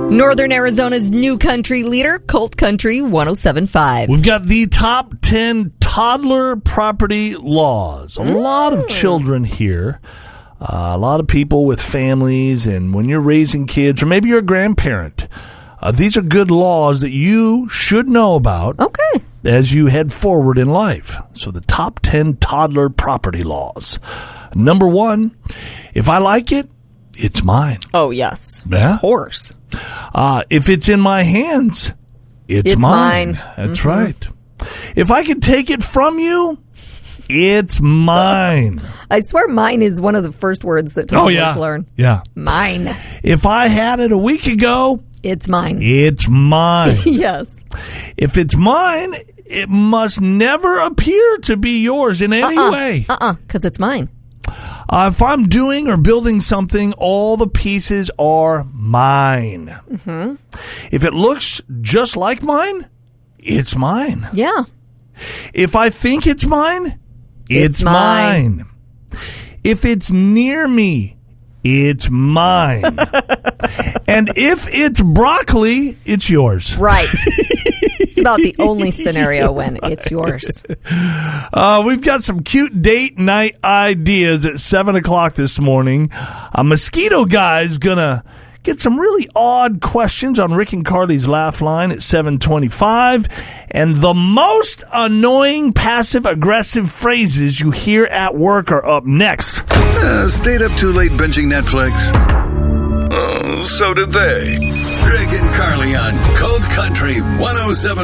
Northern Arizona's new country leader, Colt Country 107.5. We've got the top 10 toddler property laws. A lot of children here, a lot of people with families, and when you're raising kids, or maybe you're a grandparent, these are good laws that you should know about as you head forward in life. So the top 10 toddler property laws. Number 1, if I like it, it's mine. Oh, yes. Yeah? Of course. If it's in my hands, it's mine. That's right. If I can take it from you, it's mine. I swear mine is one of the first words that toddlers learn. Yeah. Mine. If I had it a week ago, it's mine. It's mine. Yes. If it's mine, it must never appear to be yours in any way. Because it's mine. If I'm doing or building something, all the pieces are mine. Mm-hmm. If it looks just like mine, it's mine. Yeah. If I think it's mine, it's mine. If it's near me, it's mine. And if it's broccoli, it's yours. Right. It's about the only scenario when it's yours. We've got some cute date night ideas at 7 o'clock this morning. A mosquito guy's going to get some really odd questions on Rick and Carly's Laugh Line at 7:25. And the most annoying passive-aggressive phrases you hear at work are up next. Stayed up too late binging Netflix? So did they. Rick and Carly on Colt Country 107.